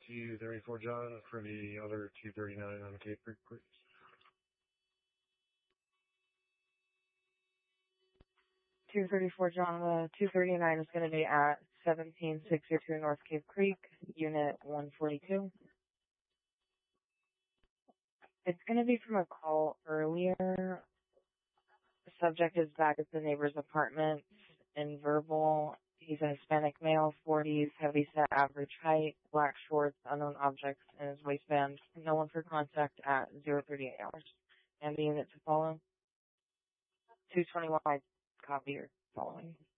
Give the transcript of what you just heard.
234 John for the other 239 on Cape Creek, please. 234 John, the 239 is going to be at 17602 North Cape Creek, Unit 142. It's going to be from a call earlier. The subject is back at the neighbor's apartment in Verbal. He's a Hispanic male, 40s, heavyset, average height, black shorts, unknown objects in his waistband. No one for contact at 038 hours. And the unit to follow? 221, copy or following.